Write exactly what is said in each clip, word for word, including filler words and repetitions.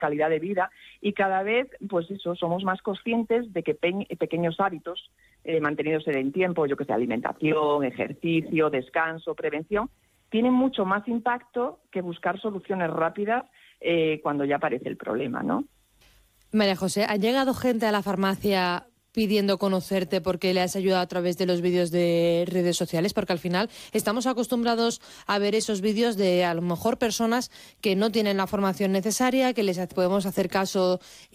calidad de vida, y cada vez, pues eso, somos más conscientes de que pe- pequeños hábitos eh, mantenidos en el tiempo, yo que sé, alimentación, ejercicio, descanso, prevención, tienen mucho más impacto que buscar soluciones rápidas eh, cuando ya aparece el problema, ¿no? María José, ¿ha llegado gente a la farmacia pidiendo conocerte porque le has ayudado a través de los vídeos de redes sociales? Porque al final estamos acostumbrados a ver esos vídeos de a lo mejor personas que no tienen la formación necesaria, que les podemos hacer caso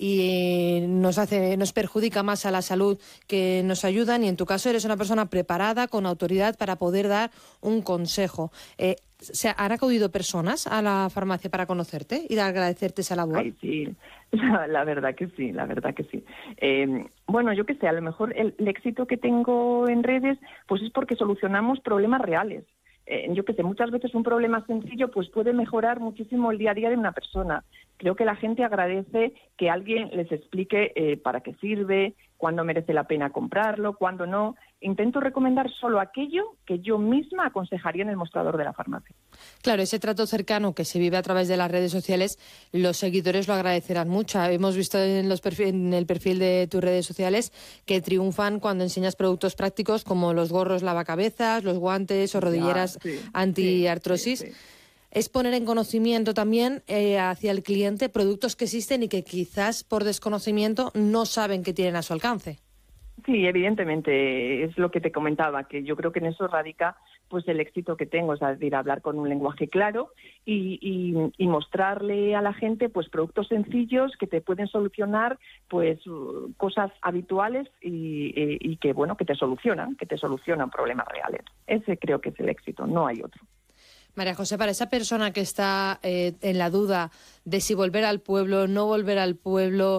y nos hace, nos perjudica más a la salud que nos ayudan, y en tu caso eres una persona preparada, con autoridad para poder dar un consejo. Eh, ¿Se han acudido personas a la farmacia para conocerte y de agradecerte esa labor? Ay, sí, la, la verdad que sí, la verdad que sí. Eh, bueno, yo qué sé, a lo mejor el, el éxito que tengo en redes pues es porque solucionamos problemas reales. Eh, yo qué sé, muchas veces un problema sencillo pues puede mejorar muchísimo el día a día de una persona. Creo que la gente agradece que alguien les explique eh, para qué sirve, cuándo merece la pena comprarlo, cuándo no. Intento recomendar solo aquello que yo misma aconsejaría en el mostrador de la farmacia. Claro, ese trato cercano que se vive a través de las redes sociales, los seguidores lo agradecerán mucho. Hemos visto en, los perfil, en el perfil de tus redes sociales que triunfan cuando enseñas productos prácticos como los gorros lavacabezas, los guantes o rodilleras Ya, sí, antiartrosis. sí, sí, sí. Es poner en conocimiento también eh, hacia el cliente productos que existen y que quizás por desconocimiento no saben que tienen a su alcance. Sí, evidentemente, es lo que te comentaba, que yo creo que en eso radica pues el éxito que tengo, es decir, hablar con un lenguaje claro y, y, y mostrarle a la gente pues productos sencillos que te pueden solucionar pues cosas habituales y, y, y que bueno que te solucionan, que te solucionan problemas reales. Ese creo que es el éxito, no hay otro. María José, para esa persona que está eh, en la duda de si volver al pueblo, no volver al pueblo,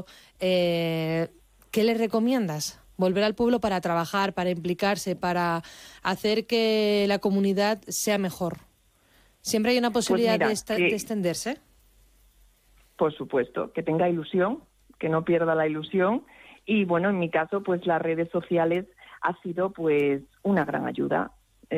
eh, ¿qué le recomiendas? Volver al pueblo para trabajar, para implicarse, para hacer que la comunidad sea mejor. ¿Siempre hay una posibilidad pues mira, de, esta, que, de extenderse? Por supuesto, que tenga ilusión, que no pierda la ilusión. Y bueno, en mi caso, pues las redes sociales ha sido pues una gran ayuda.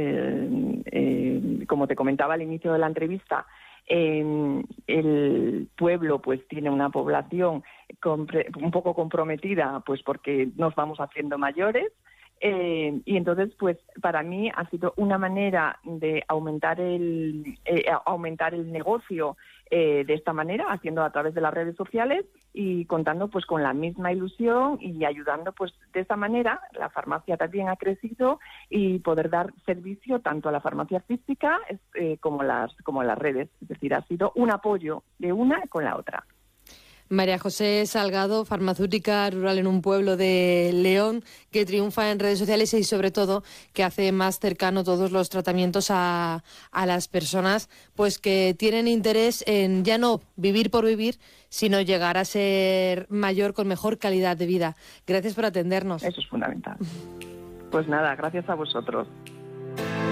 Eh, eh, como te comentaba al inicio de la entrevista, eh, el pueblo pues tiene una población compre- un poco comprometida pues porque nos vamos haciendo mayores. Eh, y entonces, pues, para mí ha sido una manera de aumentar el eh, aumentar el negocio eh, de esta manera, haciendo a través de las redes sociales y contando, pues, con la misma ilusión y ayudando, pues, de esa manera. La farmacia también ha crecido y poder dar servicio tanto a la farmacia física eh, como las como a las redes. Es decir, ha sido un apoyo de una con la otra. María José Salgado, farmacéutica rural en un pueblo de León, que triunfa en redes sociales y sobre todo que hace más cercano todos los tratamientos a, a las personas pues que tienen interés en ya no vivir por vivir, sino llegar a ser mayor con mejor calidad de vida. Gracias por atendernos. Eso es fundamental. Pues nada, gracias a vosotros.